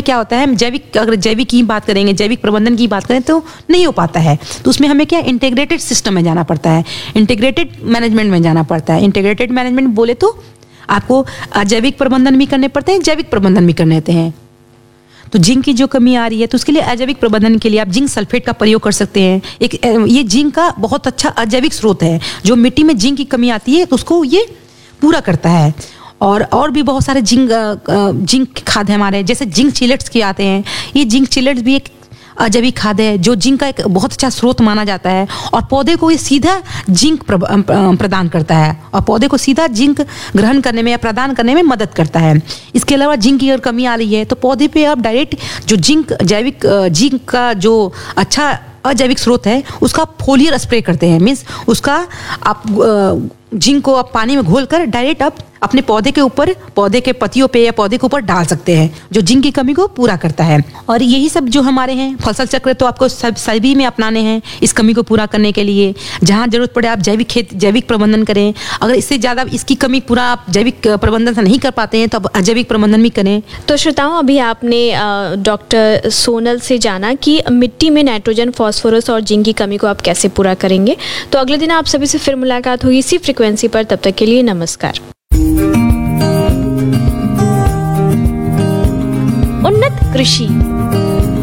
क्या होता है, अगर जैविक की बात करेंगे, जैविक प्रबंधन की बात करें तो नहीं हो पाता है। तो उसमें हमें क्या इंटीग्रेटेड सिस्टम में जाना पड़ता है, इंटीग्रेटेड मैनेजमेंट में जाना पड़ता है। इंटीग्रेटेड मैनेजमेंट बोले तो आपको अजैविक प्रबंधन भी करने पड़ते हैं, जैविक प्रबंधन भी करने होते हैं। तो जिंक की जो कमी आ रही है तो उसके लिए अजैविक प्रबंधन के लिए आप जिंक सल्फेट का प्रयोग कर सकते हैं। ये जिंक का बहुत अच्छा अजैविक स्रोत है। जो मिट्टी में जिंक की कमी आती है तो उसको ये पूरा करता है। और भी बहुत सारे जिंक खाद है हमारे, जैसे जिंक चिलेट्स के आते हैं। ये जिंक चिलेट्स भी एक अजैविक खाद है जो जिंक का एक बहुत अच्छा स्रोत माना जाता है, और पौधे को ये सीधा जिंक प्रदान करता है, और पौधे को सीधा जिंक ग्रहण करने में या प्रदान करने में मदद करता है। इसके अलावा जिंक की अगर कमी आ रही है तो पौधे पे आप डायरेक्ट जो जिंक का जो अच्छा अजैविक स्रोत है उसका फोलियर स्प्रे करते हैं। मीन्स उसका आप जिंक को आप पानी में घोलकर डायरेक्ट आप अपने पौधे के ऊपर, पौधे के पत्तियों पे या पौधे के ऊपर डाल सकते हैं, जो जिंक की कमी को पूरा करता है। और यही सब जो हमारे हैं फसल चक्र तो आपको सभी में अपनाने हैं इस कमी को पूरा करने के लिए। जहाँ जरूरत पड़े आप जैविक प्रबंधन करें। अगर इससे ज़्यादा इसकी कमी पूरा आप जैविक प्रबंधन से नहीं कर पाते हैं तो आप अजैविक प्रबंधन भी करें। तो श्रोताओं, अभी आपने डॉक्टर सोनल से जाना कि मिट्टी में नाइट्रोजन, फॉस्फोरस और जिंक की कमी को आप कैसे पूरा करेंगे। तो अगले दिन आप सभी से फिर मुलाकात होगी इसी फ्रिक्वेंसी पर। तब तक के लिए नमस्कार। उन्नत कृषि